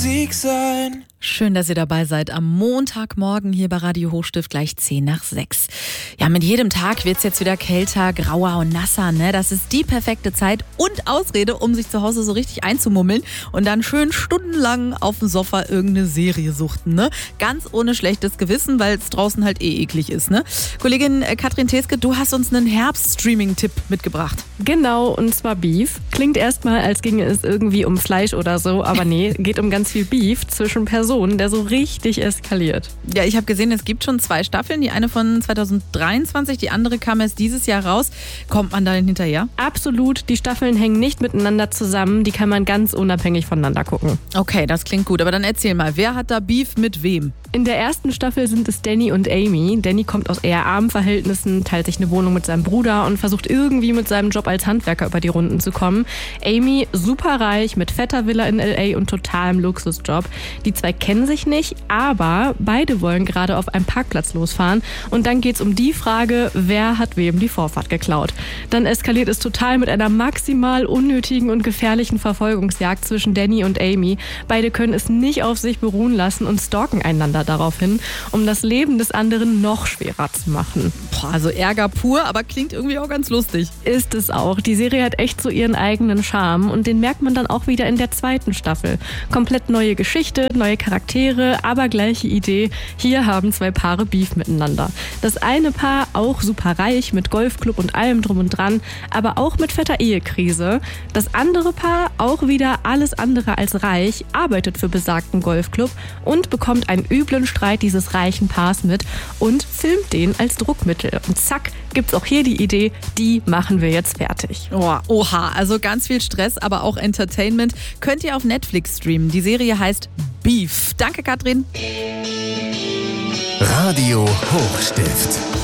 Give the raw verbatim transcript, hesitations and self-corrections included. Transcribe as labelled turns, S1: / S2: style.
S1: Sieg sein.
S2: Schön, dass ihr dabei seid am Montagmorgen hier bei Radio Hochstift, gleich zehn nach sechs. Ja, mit jedem Tag wird's jetzt wieder kälter, grauer und nasser, ne? Das ist die perfekte Zeit und Ausrede, um sich zu Hause so richtig einzumummeln und dann schön stundenlang auf dem Sofa irgendeine Serie suchten, ne? Ganz ohne schlechtes Gewissen, weil es draußen halt eh eklig ist, ne? Kollegin Katrin Theske, du hast uns einen Herbst-Streaming-Tipp mitgebracht.
S3: Genau, und zwar Beef. Klingt erstmal, als ginge es irgendwie um Fleisch oder so, aber nee, geht um ganz viel Beef zwischen Personen, der so richtig eskaliert.
S2: Ja, ich habe gesehen, es gibt schon zwei Staffeln. Die eine von zwanzig dreiundzwanzig, die andere kam erst dieses Jahr raus. Kommt man da hinterher?
S3: Absolut, die Staffeln hängen nicht miteinander zusammen, die kann man ganz unabhängig voneinander gucken.
S2: Okay, das klingt gut, aber dann erzähl mal, wer hat da Beef mit wem?
S3: In der ersten Staffel sind es Danny und Amy. Danny kommt aus eher armen Verhältnissen, teilt sich eine Wohnung mit seinem Bruder und versucht irgendwie mit seinem Job als Handwerker über die Runden zu kommen. Amy, superreich, mit fetter Villa in L A und totalem Luxusjob. Die zwei kennen sich nicht, aber beide wollen gerade auf einem Parkplatz losfahren. Und dann geht's um die Frage, wer hat wem die Vorfahrt geklaut. Dann eskaliert es total mit einer maximal unnötigen und gefährlichen Verfolgungsjagd zwischen Danny und Amy. Beide können es nicht auf sich beruhen lassen und stalken einander daraufhin, um das Leben des anderen noch schwerer zu machen.
S2: Boah, also Ärger pur, aber klingt irgendwie auch ganz lustig.
S3: Ist es auch. Die Serie hat echt so ihren eigenen Charme und den merkt man dann auch wieder in der zweiten Staffel. Komplett neue Geschichte, neue Charaktere, aber gleiche Idee. Hier haben zwei Paare Beef miteinander. Das eine Paar auch super reich mit Golfclub und allem drum und dran, aber auch mit fetter Ehekrise. Das andere Paar auch wieder alles andere als reich, arbeitet für besagten Golfclub und bekommt einen üblen Streit dieses reichen Paars mit und filmt den als Druckmittel. Und zack, gibt's auch hier die Idee, die machen wir jetzt fertig.
S2: Oh, oha, also ganz viel Stress, aber auch Entertainment. Könnt ihr auf Netflix streamen. Die Serie heißt Beef. Danke, Katrin.
S1: Radio Hochstift.